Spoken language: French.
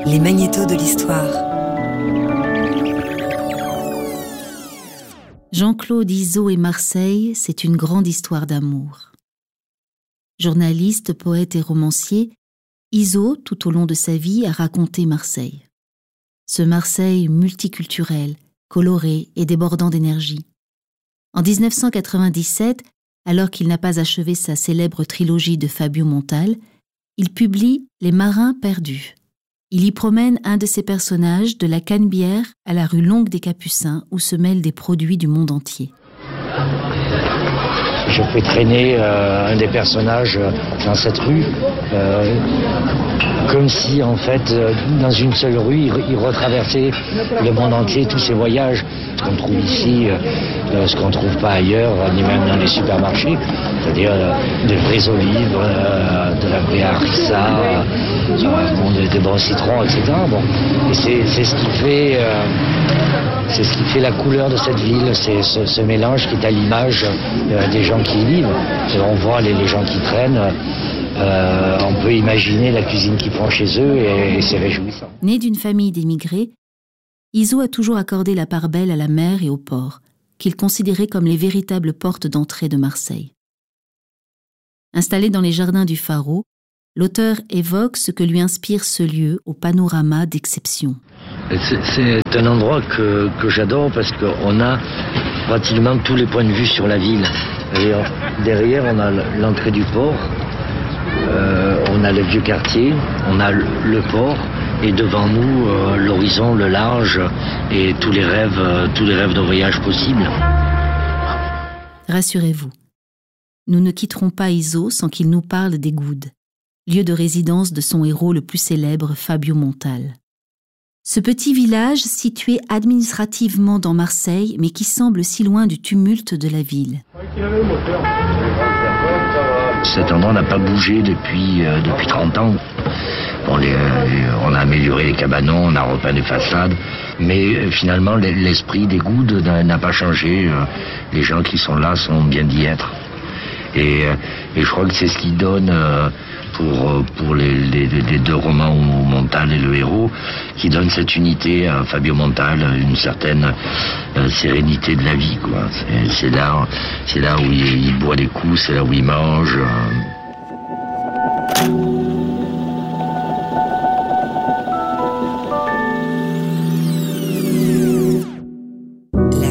Les magnétos de l'histoire. Jean-Claude Izot et Marseille, c'est une grande histoire d'amour. Journaliste, poète et romancier, Izot, tout au long de sa vie, a raconté Marseille. Ce Marseille multiculturel, coloré et débordant d'énergie. En 1997, alors qu'il n'a pas achevé sa célèbre trilogie de Fabio Montal, il publie Les Marins perdus. Il y promène un de ses personnages de la Canebière à la rue Longue des Capucins où se mêlent des produits du monde entier. Je fais traîner un des personnages dans cette rue, comme si en fait dans une seule rue il retraversait le monde entier, tous ces voyages, ce qu'on trouve ici, ce qu'on ne trouve pas ailleurs, ni même dans les supermarchés, c'est-à-dire de vraies olives, de la vraie harissa, des bons citrons, etc. Bon. Et c'est ce qui fait... C'est ce qui fait la couleur de cette ville, c'est ce mélange qui est à l'image des gens qui y vivent. On voit les gens qui traînent, on peut imaginer la cuisine qu'ils font chez eux et c'est réjouissant. Né d'une famille d'émigrés, Izot a toujours accordé la part belle à la mer et au port, qu'il considérait comme les véritables portes d'entrée de Marseille. Installé dans les jardins du Pharaon, l'auteur évoque ce que lui inspire ce lieu au panorama d'exception. C'est un endroit que j'adore parce qu'on a pratiquement tous les points de vue sur la ville. Derrière, on a l'entrée du port, on a le vieux quartier, on a le port et devant nous l'horizon, le large et tous les rêves de voyage possibles. Rassurez-vous, nous ne quitterons pas Izot sans qu'il nous parle des Goudes, lieu de résidence de son héros le plus célèbre, Fabio Montal. Ce petit village situé administrativement dans Marseille, mais qui semble si loin du tumulte de la ville. Cet endroit n'a pas bougé depuis 30 ans. On a amélioré les cabanons, on a repeint les façades, mais finalement l'esprit des Goudes n'a pas changé. Les gens qui sont là sont bien d'y être. Et je crois que c'est ce qui donne... pour les deux romans où Montal est le héros, qui donne cette unité à Fabio Montal, une certaine sérénité de la vie, quoi. C'est là où il boit des coups, c'est là où il mange.